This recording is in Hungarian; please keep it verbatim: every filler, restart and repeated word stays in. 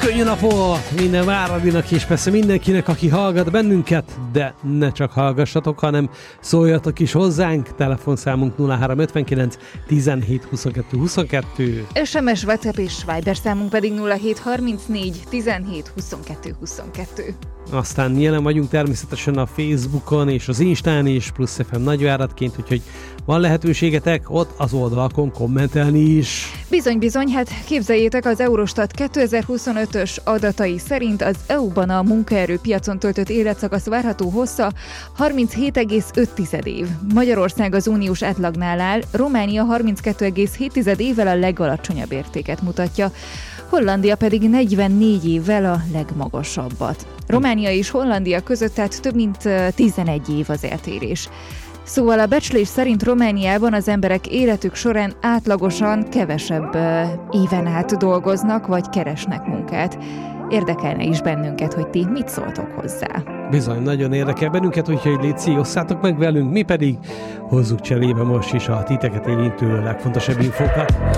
Könnyű napot minden Váradinak és persze mindenkinek, aki hallgat bennünket, de ne csak hallgassatok, hanem szóljatok is hozzánk. Telefonszámunk nulla három ötvenkilenc tizenhét huszonkettő huszonkettő. es em es, WhatsApp és Viber számunk pedig nulla hét harmincnégy tizenhét huszonkettő huszonkettő. Aztán jelen vagyunk természetesen a Facebookon és az Instán is, plusz ef em Nagyváradként, úgyhogy van lehetőségetek ott az oldalakon kommentelni is. Bizony-bizony, hát képzeljétek, az Eurostat kétezer-huszonötös adatai szerint az é u-ban a munkaerőpiacon töltött életszakasz várható hossza harminchét egész öt év. Magyarország az uniós átlagnál áll, Románia harminckettő egész hét évvel a legalacsonyabb értéket mutatja, Hollandia pedig negyvennégy évvel a legmagasabbat. Románia és Hollandia között tehát több mint tizenegy év az eltérés. Szóval a becslés szerint Romániában az emberek életük során átlagosan kevesebb éven át dolgoznak, vagy keresnek munkát. Érdekelne is bennünket, hogy ti mit szóltok hozzá. Bizony, nagyon érdekel bennünket, úgyhogy légy osszátok meg velünk, mi pedig hozzuk cserébe most is a titeket érintő legfontosabb infókat.